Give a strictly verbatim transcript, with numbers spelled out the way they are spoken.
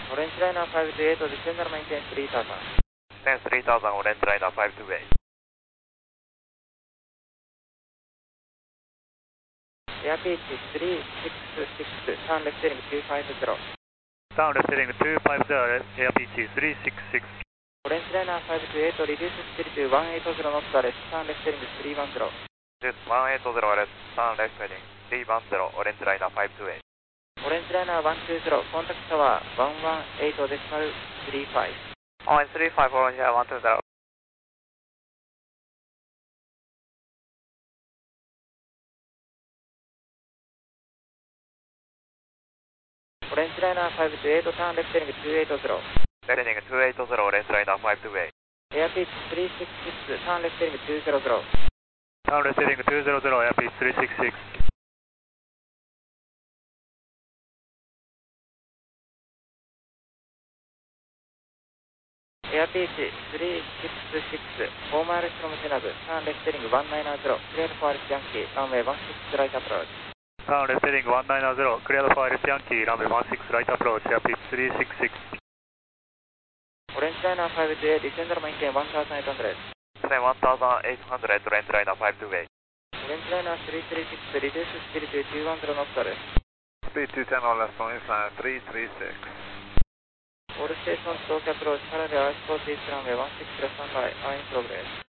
オレンジライナーファイブツーエイト、Descender maintain three thousand。 Descend three thousand、オレンジライナーファイブツーエイト。 エアピーチスリーシックスシックス、ターンレフトリングツーファイブゼロ。 ターンレフトリングツーファイブゼロ、エアピーチスリーシックスシックス。 オレンジライナーファイブツーエイト、リデューススピリトゥワンエイトゼロノットレス、ターンレフトリングスリーワンゼロ。 This one eight zeroレス、ターンレフトリングスリーワンゼロ、オレンジライナーファイブツーエイト。 オレンジライナーワンツーゼロ、コンタクトタワーワンワンエイトデシマルスリーファイブ。 On three five, orange air one two zero。 オレンジライナーファイブツーエイト、ターンレフトリングツーエイトゼロ。 レフトリングツーエイトゼロ、オレンジライナーファイブツーエイト。 エアピーチスリーシックスシックス、ターンレフトリングツーゼロゼロ。 ターンレフトリングツーゼロゼロ、エアピーチスリーシックスシックス。 エアピーチスリーシックスシックス、フォーマイルフロムジェナブ、ターンレフトリングワンナインゼロ、クリアルフォアレスヤンキー、ランウェイワンシックスライトアプローチ。 ターンレフトリングワンナインゼロ、クリアルフォアレスヤンキー、ランウェイワンシックスライトアプローチ、エアピーチスリーシックスシックス。 オレンジライナーファイブツーエイト、ディセンダルマインテンワンサウザンエイトハンドレッド。 Descend one thousand eight hundred, オレンジライナーファイブツーエイト。 オレンジライナースリースリーシックス、リデューススピリトゥツーワンゼロノットレス。 Speed two ten or less on inside three three six。 オールステーションストーキャプローチ、パラレルアイスポーツイーストランウェイワンシックスレスワンバイ、アインプログレス。